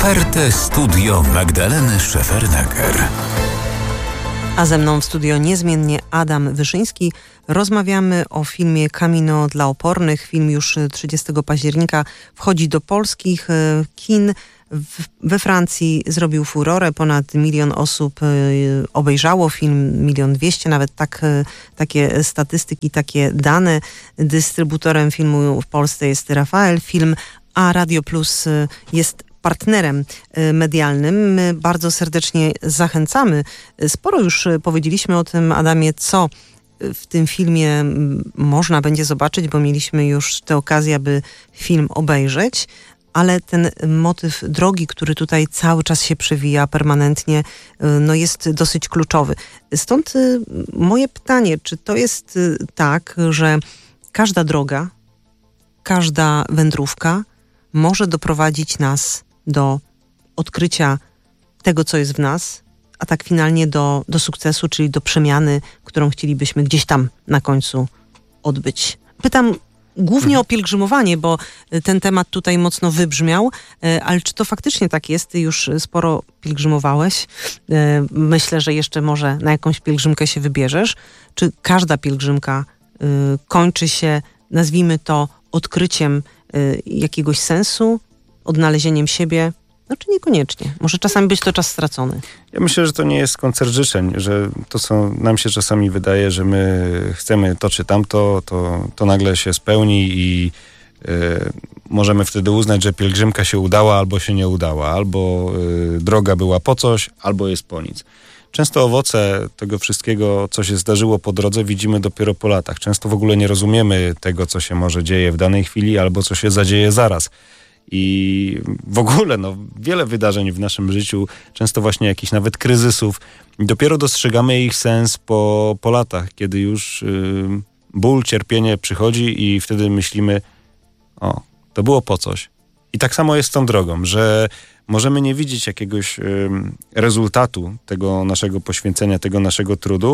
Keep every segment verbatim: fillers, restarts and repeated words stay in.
Ofertę Studio Magdaleny Szefernaker. A ze mną w studio niezmiennie Adam Wyszyński. Rozmawiamy o filmie Camino dla opornych. Film już trzydziestego października wchodzi do polskich kin. W, we Francji zrobił furorę. Ponad milion osób obejrzało film, milion dwieście, nawet tak, takie statystyki, takie dane. Dystrybutorem filmu w Polsce jest Rafael Film, a Radio Plus jest partnerem medialnym. My bardzo serdecznie zachęcamy. Sporo już powiedzieliśmy o tym, Adamie, co w tym filmie można będzie zobaczyć, bo mieliśmy już tę okazję, aby film obejrzeć, ale ten motyw drogi, który tutaj cały czas się przewija permanentnie, no jest dosyć kluczowy. Stąd moje pytanie, czy to jest tak, że każda droga, każda wędrówka może doprowadzić nas do odkrycia tego, co jest w nas, a tak finalnie do, do sukcesu, czyli do przemiany, którą chcielibyśmy gdzieś tam na końcu odbyć. Pytam głównie o pielgrzymowanie, bo ten temat tutaj mocno wybrzmiał, ale czy to faktycznie tak jest? Ty już sporo pielgrzymowałeś. Myślę, że jeszcze może na jakąś pielgrzymkę się wybierzesz. Czy każda pielgrzymka kończy się, nazwijmy to, odkryciem jakiegoś sensu, odnalezieniem siebie? No czy niekoniecznie? Może czasami być to czas stracony. Ja myślę, że to nie jest koncert życzeń, że to, co nam się czasami wydaje, że my chcemy to czy tamto, to, to nagle się spełni i y, możemy wtedy uznać, że pielgrzymka się udała albo się nie udała, albo y, droga była po coś, albo jest po nic. Często owoce tego wszystkiego, co się zdarzyło po drodze, widzimy dopiero po latach. Często w ogóle nie rozumiemy tego, co się może dzieje w danej chwili, albo co się zadzieje zaraz. I w ogóle no, wiele wydarzeń w naszym życiu, często właśnie jakichś nawet kryzysów, dopiero dostrzegamy ich sens po, po latach, kiedy już yy, ból, cierpienie przychodzi i wtedy myślimy, o, to było po coś. I tak samo jest z tą drogą, że możemy nie widzieć jakiegoś yy, rezultatu tego naszego poświęcenia, tego naszego trudu,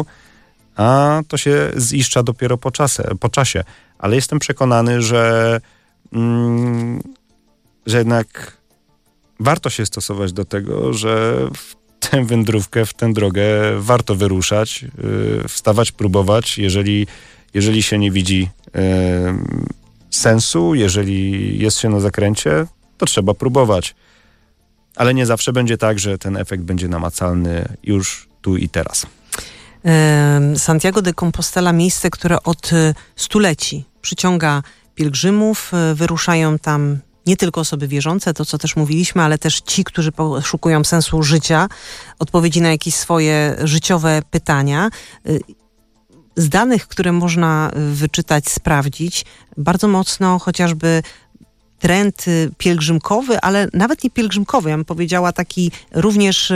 a to się ziszcza dopiero po, czasę, po czasie. Ale jestem przekonany, że yy, że jednak warto się stosować do tego, że w tę wędrówkę, w tę drogę warto wyruszać, yy, wstawać, próbować. Jeżeli, jeżeli się nie widzi yy, sensu, jeżeli jest się na zakręcie, to trzeba próbować. Ale nie zawsze będzie tak, że ten efekt będzie namacalny już tu i teraz. Santiago de Compostela, miejsce, które od stuleci przyciąga pielgrzymów, wyruszają tam nie tylko osoby wierzące, to co też mówiliśmy, ale też ci, którzy poszukują sensu życia, odpowiedzi na jakieś swoje życiowe pytania. Z danych, które można wyczytać, sprawdzić, bardzo mocno chociażby trend pielgrzymkowy, ale nawet nie pielgrzymkowy, ja bym powiedziała taki również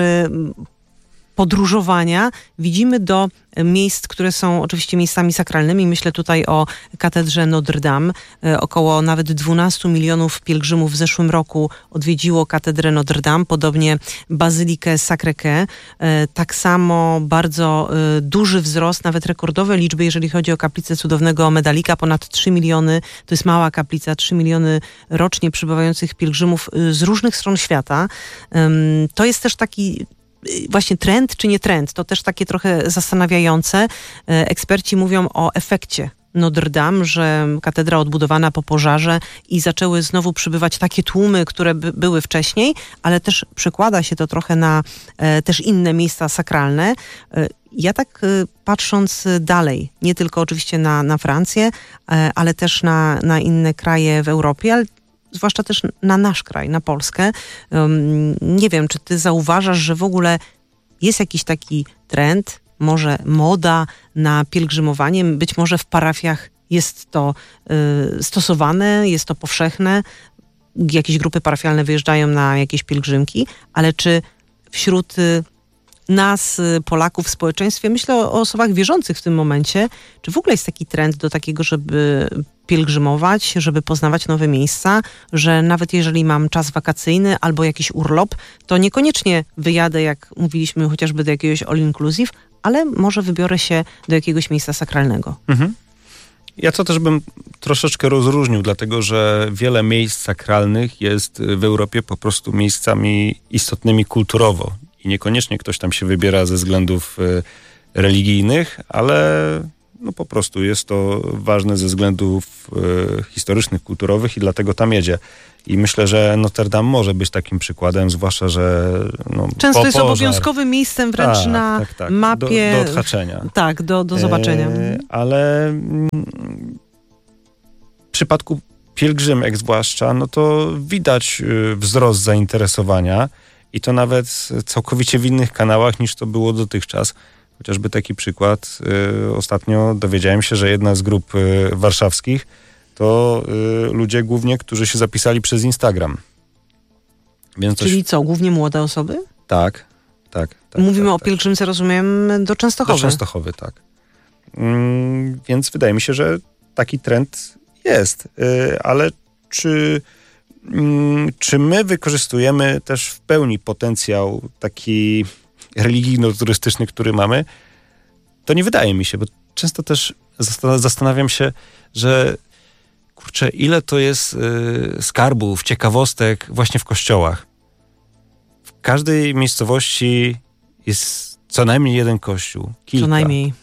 podróżowania, widzimy do miejsc, które są oczywiście miejscami sakralnymi. Myślę tutaj o katedrze Notre Dame. Około nawet dwunastu milionów pielgrzymów w zeszłym roku odwiedziło katedrę Notre Dame, podobnie bazylikę Sacré-Cœur. Tak samo bardzo duży wzrost, nawet rekordowe liczby, jeżeli chodzi o kaplicę Cudownego Medalika, ponad trzy miliony, to jest mała kaplica, trzy miliony rocznie przybywających pielgrzymów z różnych stron świata. To jest też taki właśnie trend czy nie trend, to też takie trochę zastanawiające. Eksperci mówią o efekcie Notre Dame, że katedra odbudowana po pożarze i zaczęły znowu przybywać takie tłumy, które by, były wcześniej, ale też przekłada się to trochę na e, też inne miejsca sakralne. E, ja tak e, patrząc dalej, nie tylko oczywiście na, na Francję, e, ale też na, na inne kraje w Europie, ale zwłaszcza też na nasz kraj, na Polskę. Um, nie wiem, czy ty zauważasz, że w ogóle jest jakiś taki trend, może moda na pielgrzymowanie, być może w parafiach jest to y, stosowane, jest to powszechne, jakieś grupy parafialne wyjeżdżają na jakieś pielgrzymki, ale czy wśród y, nas, Polaków w społeczeństwie, myślę o, o osobach wierzących w tym momencie, czy w ogóle jest taki trend do takiego, żeby pielgrzymować, żeby poznawać nowe miejsca, że nawet jeżeli mam czas wakacyjny albo jakiś urlop, to niekoniecznie wyjadę, jak mówiliśmy, chociażby do jakiegoś all inclusive, ale może wybiorę się do jakiegoś miejsca sakralnego. Mhm. Ja to też bym troszeczkę rozróżnił, dlatego że wiele miejsc sakralnych jest w Europie po prostu miejscami istotnymi kulturowo i niekoniecznie ktoś tam się wybiera ze względów religijnych, ale no po prostu jest to ważne ze względów e, historycznych, kulturowych i dlatego tam jedzie. I myślę, że Notre Dame może być takim przykładem, zwłaszcza, że no, często po, jest pożar. obowiązkowym miejscem wręcz tak, na tak, tak. mapie. Do, do odhaczenia. Tak, do, do zobaczenia. E, ale mm, w przypadku pielgrzymek zwłaszcza, no to widać y, wzrost zainteresowania i to nawet całkowicie w innych kanałach niż to było dotychczas. Chociażby taki przykład, y, ostatnio dowiedziałem się, że jedna z grup y, warszawskich to y, ludzie głównie, którzy się zapisali przez Instagram. Więc Czyli coś... co, głównie młode osoby? Tak, tak. tak Mówimy tak, o tak. pielgrzymce, rozumiem, do Częstochowy. Do Częstochowy, tak. Mm, więc wydaje mi się, że taki trend jest. Y, ale czy, mm, czy my wykorzystujemy też w pełni potencjał taki religijno-turystyczny, który mamy, to nie wydaje mi się, bo często też zastanawiam się, że kurczę, ile to jest y, skarbów, ciekawostek właśnie w kościołach. W każdej miejscowości jest co najmniej jeden kościół, kilka. Co najmniej.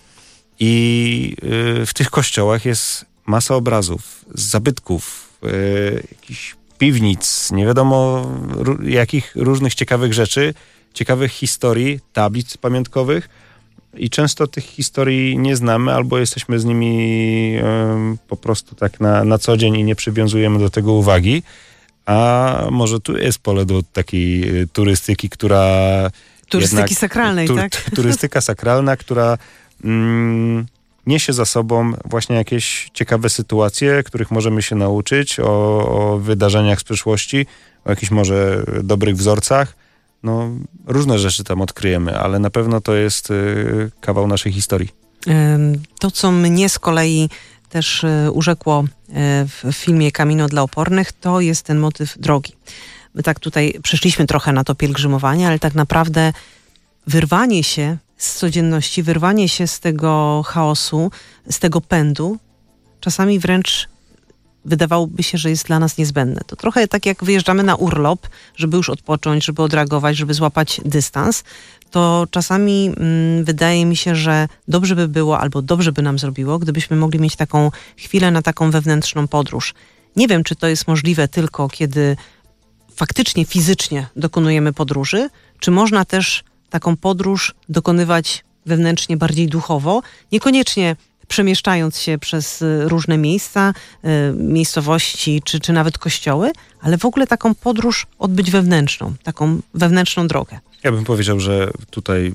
I y, w tych kościołach jest masa obrazów, zabytków, y, jakichś piwnic, nie wiadomo ru, jakich różnych ciekawych rzeczy, ciekawych historii, tablic pamiątkowych i często tych historii nie znamy albo jesteśmy z nimi um, po prostu tak na, na co dzień i nie przywiązujemy do tego uwagi, a może tu jest pole do takiej y, turystyki, która... Turystyki jednak, sakralnej, tu, tak? Turystyka sakralna, która mm, niesie za sobą właśnie jakieś ciekawe sytuacje, których możemy się nauczyć, o, o wydarzeniach z przeszłości, o jakichś może dobrych wzorcach. No, różne rzeczy tam odkryjemy, ale na pewno to jest y, kawał naszej historii. To, co mnie z kolei też y, urzekło y, w filmie Camino dla opornych, to jest ten motyw drogi. My tak tutaj przeszliśmy trochę na to pielgrzymowanie, ale tak naprawdę wyrwanie się z codzienności, wyrwanie się z tego chaosu, z tego pędu, czasami wręcz wydawałoby się, że jest dla nas niezbędne. To trochę tak jak wyjeżdżamy na urlop, żeby już odpocząć, żeby odreagować, żeby złapać dystans, to czasami mm, wydaje mi się, że dobrze by było, albo dobrze by nam zrobiło, gdybyśmy mogli mieć taką chwilę na taką wewnętrzną podróż. Nie wiem, czy to jest możliwe tylko, kiedy faktycznie, fizycznie dokonujemy podróży, czy można też taką podróż dokonywać wewnętrznie bardziej duchowo, niekoniecznie przemieszczając się przez różne miejsca, y, miejscowości, czy, czy nawet kościoły, ale w ogóle taką podróż odbyć wewnętrzną, taką wewnętrzną drogę. Ja bym powiedział, że tutaj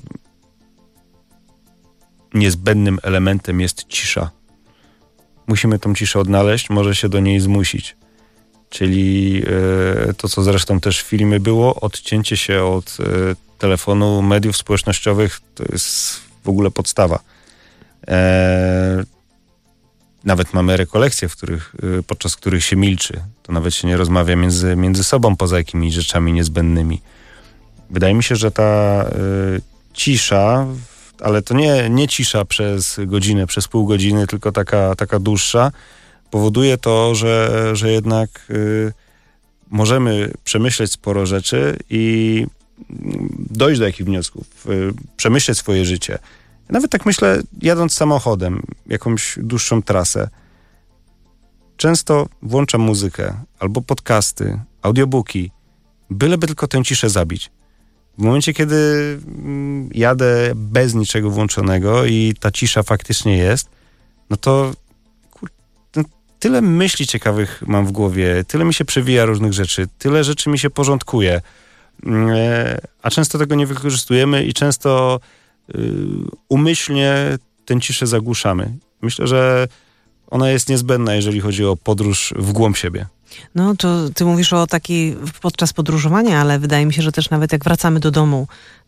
niezbędnym elementem jest cisza. Musimy tą ciszę odnaleźć, może się do niej zmusić. Czyli y, to, co zresztą też w filmie było, odcięcie się od y, telefonu, mediów społecznościowych, to jest w ogóle podstawa. E, nawet mamy rekolekcje, w których, podczas których się milczy. To nawet się nie rozmawia między, między sobą poza jakimiś rzeczami niezbędnymi. Wydaje mi się, że ta y, cisza, ale to nie, nie cisza przez godzinę, przez pół godziny, tylko taka, taka dłuższa, powoduje to, że, że jednak y, możemy przemyśleć sporo rzeczy i dojść do jakichś wniosków, y, przemyśleć swoje życie. Nawet tak myślę, jadąc samochodem, jakąś dłuższą trasę, często włączam muzykę albo podcasty, audiobooki, byleby tylko tę ciszę zabić. W momencie, kiedy mm, jadę bez niczego włączonego i ta cisza faktycznie jest, no to kur... no, tyle myśli ciekawych mam w głowie, tyle mi się przewija różnych rzeczy, tyle rzeczy mi się porządkuje, e, a często tego nie wykorzystujemy i często umyślnie tę ciszę zagłuszamy. Myślę, że ona jest niezbędna, jeżeli chodzi o podróż w głąb siebie. No, to ty mówisz o takiej podczas podróżowania, ale wydaje mi się, że też nawet jak wracamy do domu,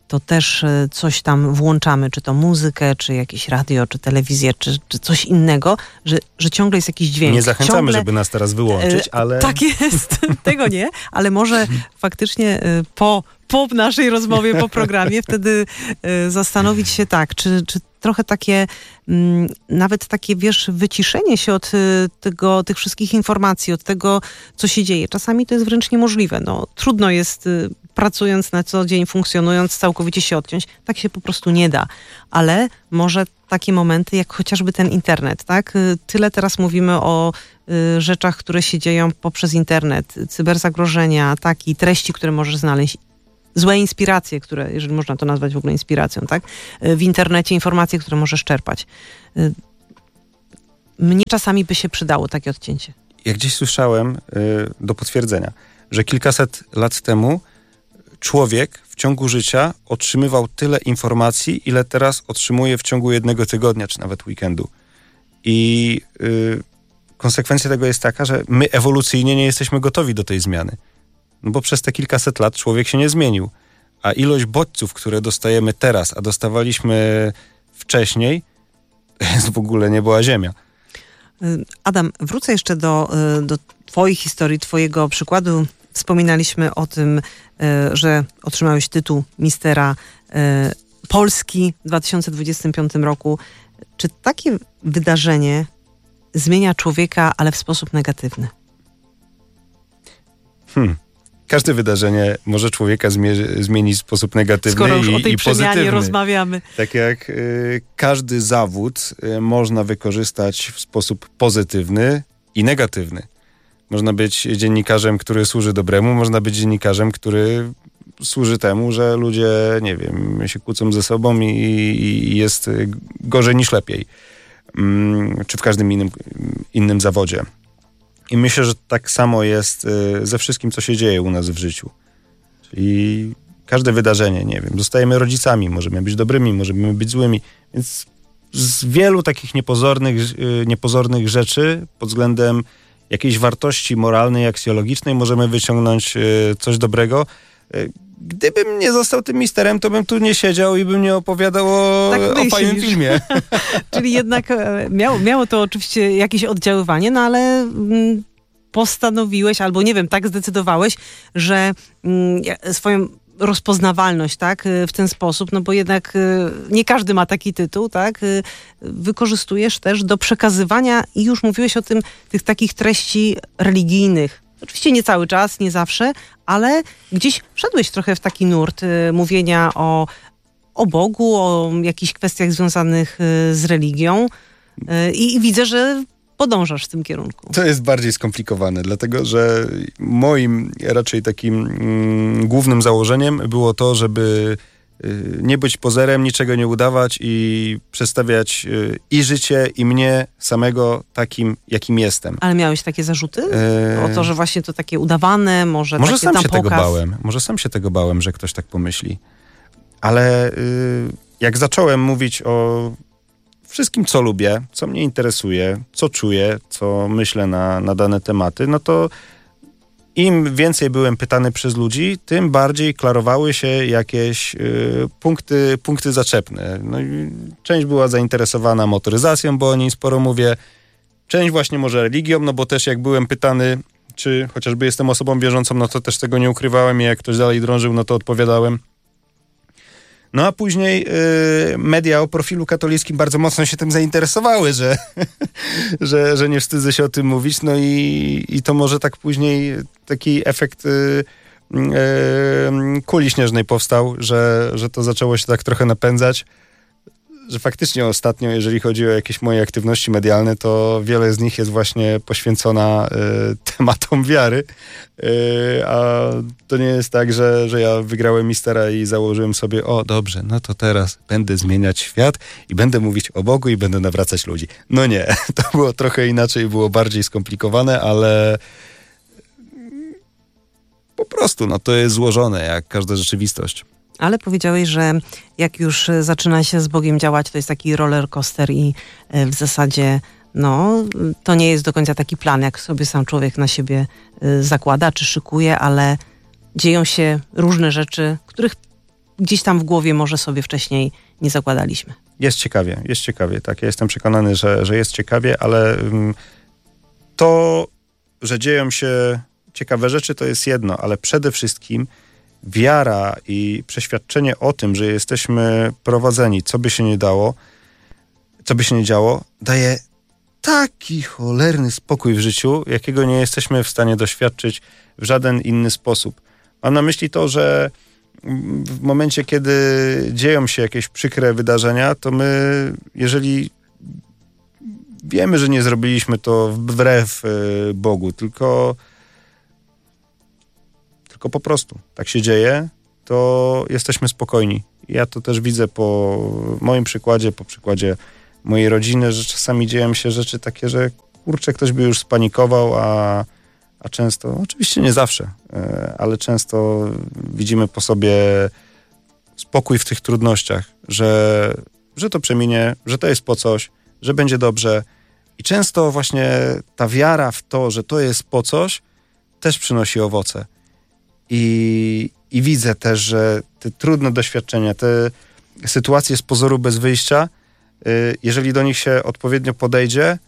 to też coś tam włączamy, czy to muzykę, czy jakieś radio, czy telewizję, czy, czy coś innego, że, że ciągle jest jakiś dźwięk. Nie zachęcamy, ciągle, żeby nas teraz wyłączyć, ale... Tak jest, tego nie, ale może faktycznie po, po naszej rozmowie, po programie, wtedy zastanowić się tak, czy, czy trochę takie, m, nawet takie, wiesz, wyciszenie się od tego, tych wszystkich informacji, od tego, co się dzieje. Czasami to jest wręcz niemożliwe. No, trudno jest, pracując na co dzień, funkcjonując, całkowicie się odciąć. Tak się po prostu nie da. Ale może takie momenty, jak chociażby ten internet, tak? Tyle teraz mówimy o y, rzeczach, które się dzieją poprzez internet. Cyberzagrożenia, ataki, treści, które możesz znaleźć. Złe inspiracje, które, jeżeli można to nazwać w ogóle inspiracją, tak? W internecie informacje, które możesz czerpać. Mnie czasami by się przydało takie odcięcie. Ja gdzieś słyszałem y, do potwierdzenia, że kilkaset lat temu człowiek w ciągu życia otrzymywał tyle informacji, ile teraz otrzymuje w ciągu jednego tygodnia, czy nawet weekendu. I y, konsekwencja tego jest taka, że my ewolucyjnie nie jesteśmy gotowi do tej zmiany. No bo przez te kilkaset lat człowiek się nie zmienił. A ilość bodźców, które dostajemy teraz, a dostawaliśmy wcześniej, to jest w ogóle nie była ziemia. Adam, wrócę jeszcze do, do twojej historii, twojego przykładu. Wspominaliśmy o tym, że otrzymałeś tytuł mistera Polski w dwa tysiące dwudziestym piątym roku. Czy takie wydarzenie zmienia człowieka, ale w sposób negatywny? Hmm. Każde wydarzenie może człowieka zmie- zmienić w sposób negatywny Skoro już i, o tej i pozytywny. rozmawiamy. Tak jak y, każdy zawód y, można wykorzystać w sposób pozytywny i negatywny. Można być dziennikarzem, który służy dobremu, można być dziennikarzem, który służy temu, że ludzie, nie wiem, się kłócą ze sobą i, i jest gorzej niż lepiej. Mm, czy w każdym innym, innym zawodzie. I myślę, że tak samo jest y, ze wszystkim, co się dzieje u nas w życiu. Czyli każde wydarzenie, nie wiem, zostajemy rodzicami, możemy być dobrymi, możemy być złymi, więc z wielu takich niepozornych, y, niepozornych rzeczy pod względem jakiejś wartości moralnej, aksjologicznej możemy wyciągnąć y, coś dobrego. Y, Gdybym nie został tym misterem, to bym tu nie siedział i bym nie opowiadał o, tak o fajnym filmie. Czyli jednak miało, miało to oczywiście jakieś oddziaływanie, no ale mm, postanowiłeś, albo nie wiem, tak zdecydowałeś, że mm, swoją rozpoznawalność, tak, w ten sposób, no bo jednak nie każdy ma taki tytuł, tak, wykorzystujesz też do przekazywania, i już mówiłeś o tym, tych takich treści religijnych. Oczywiście nie cały czas, nie zawsze, ale gdzieś wszedłeś trochę w taki nurt y, mówienia o, o Bogu, o jakichś kwestiach związanych y, z religią y, i widzę, że podążasz w tym kierunku. To jest bardziej skomplikowane, dlatego że moim raczej takim mm, głównym założeniem było to, żeby y, nie być pozerem, niczego nie udawać i przedstawiać y, i życie, i mnie samego takim, jakim jestem. Ale miałeś takie zarzuty? E... O to, że właśnie to takie udawane, może, może takie sam tam się pokaz? tego bałem. Może sam się tego bałem, że ktoś tak pomyśli. Ale y, jak zacząłem mówić o wszystkim, co lubię, co mnie interesuje, co czuję, co myślę na, na dane tematy, no to im więcej byłem pytany przez ludzi, tym bardziej klarowały się jakieś y, punkty, punkty zaczepne. No i część była zainteresowana motoryzacją, bo o niej sporo mówię. Część właśnie może religią, no bo też jak byłem pytany, czy chociażby jestem osobą wierzącą, no to też tego nie ukrywałem i jak ktoś dalej drążył, no to odpowiadałem. No a później y, media o profilu katolickim bardzo mocno się tym zainteresowały, że, że, że nie wstydzę się o tym mówić. No i, i to może tak później taki efekt y, y, kuli śnieżnej powstał, że, że to zaczęło się tak trochę napędzać. Że faktycznie ostatnio, jeżeli chodzi o jakieś moje aktywności medialne, to wiele z nich jest właśnie poświęcona y, tematom wiary. Y, a to nie jest tak, że, że ja wygrałem mistera i założyłem sobie, o dobrze, no to teraz będę zmieniać świat i będę mówić o Bogu i będę nawracać ludzi. No nie, to było trochę inaczej, było bardziej skomplikowane, ale po prostu no to jest złożone jak każda rzeczywistość. Ale powiedziałeś, że jak już zaczyna się z Bogiem działać, to jest taki roller coaster i w zasadzie no, to nie jest do końca taki plan, jak sobie sam człowiek na siebie zakłada czy szykuje, ale dzieją się różne rzeczy, których gdzieś tam w głowie może sobie wcześniej nie zakładaliśmy. Jest ciekawie, jest ciekawie, tak. Ja jestem przekonany, że, że jest ciekawie, ale um, to, że dzieją się ciekawe rzeczy, to jest jedno, ale przede wszystkim wiara i przeświadczenie o tym, że jesteśmy prowadzeni, co by się nie dało, co by się nie działo, daje taki cholerny spokój w życiu, jakiego nie jesteśmy w stanie doświadczyć w żaden inny sposób. Mam na myśli to, że w momencie, kiedy dzieją się jakieś przykre wydarzenia, to my, jeżeli wiemy, że nie zrobiliśmy to wbrew Bogu, tylko, tylko po prostu tak się dzieje, to jesteśmy spokojni. Ja to też widzę po moim przykładzie, po przykładzie mojej rodziny, że czasami dzieją się rzeczy takie, że kurczę, ktoś by już spanikował, a, a często, oczywiście nie zawsze, ale często widzimy po sobie spokój w tych trudnościach, że, że to przeminie, że to jest po coś, że będzie dobrze. I często właśnie ta wiara w to, że to jest po coś, też przynosi owoce. I, i widzę też, że te trudne doświadczenia, te sytuacje z pozoru bez wyjścia, jeżeli do nich się odpowiednio podejdzie,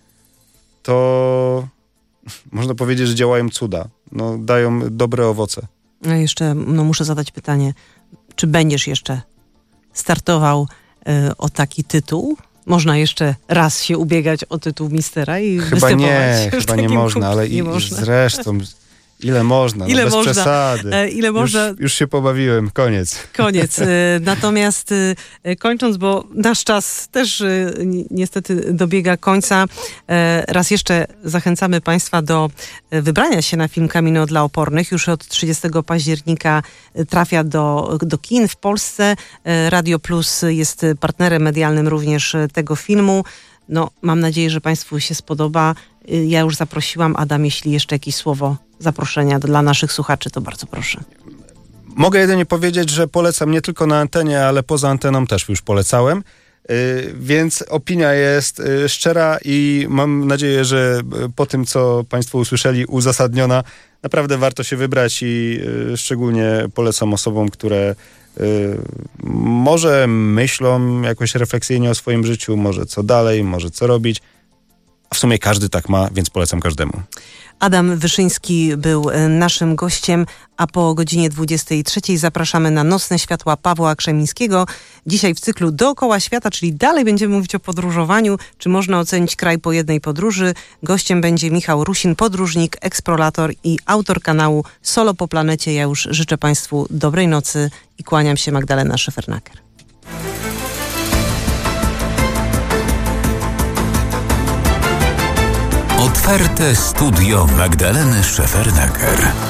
to można powiedzieć, że działają cuda. No, dają dobre owoce. A jeszcze no, muszę zadać pytanie, czy będziesz jeszcze startował y, o taki tytuł? Można jeszcze raz się ubiegać o tytuł mistera i chyba występować? Nie, chyba nie można, ale i, można. i zresztą... Ile można, ile no bez można, przesady. E, ile można. Już, już się pobawiłem, koniec. Koniec. Natomiast kończąc, bo nasz czas też niestety dobiega końca, raz jeszcze zachęcamy Państwa do wybrania się na film Camino dla opornych. Już od trzydziestego października trafia do, do kin w Polsce. Radio Plus jest partnerem medialnym również tego filmu. No, mam nadzieję, że Państwu się spodoba. Ja już zaprosiłam. Adam, jeśli jeszcze jakieś słowo zaproszenia dla naszych słuchaczy, to bardzo proszę. Mogę jedynie powiedzieć, że polecam nie tylko na antenie, ale poza anteną też już polecałem. Yy, więc opinia jest yy, szczera i mam nadzieję, że po tym, co Państwo usłyszeli, uzasadniona. Naprawdę warto się wybrać i yy, szczególnie polecam osobom, które yy, może myślą jakoś refleksyjnie o swoim życiu, może co dalej, może co robić. A w sumie każdy tak ma, więc polecam każdemu. Adam Wyszyński był naszym gościem, a po godzinie dwudziestej trzeciej zapraszamy na Nocne Światła Pawła Krzemińskiego. Dzisiaj w cyklu Dookoła Świata, czyli dalej będziemy mówić o podróżowaniu. Czy można ocenić kraj po jednej podróży? Gościem będzie Michał Rusin, podróżnik, eksplorator i autor kanału Solo po planecie. Ja już życzę Państwu dobrej nocy i kłaniam się, Magdalena Szefernaker. Otwarte studio Magdaleny Szefernaker.